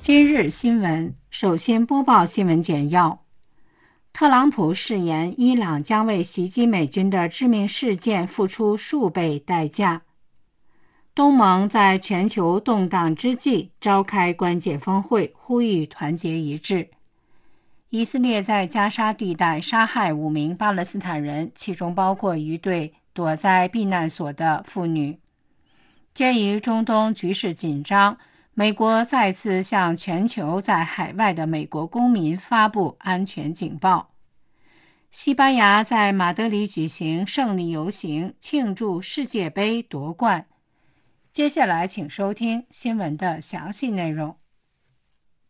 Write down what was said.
今日新闻，首先播报新闻简要。特朗普誓言，伊朗将为袭击美军的致命事件付出数倍代价。东盟在全球动荡之际召开关键峰会，呼吁团结一致。以色列在加沙地带杀害5名巴勒斯坦人，其中包括一对躲在避难所的妇女。鉴于中东局势紧张，美国再次向全球在海外的美国公民发布安全警报。西班牙在马德里举行胜利游行，庆祝世界杯夺冠。接下来请收听新闻的详细内容。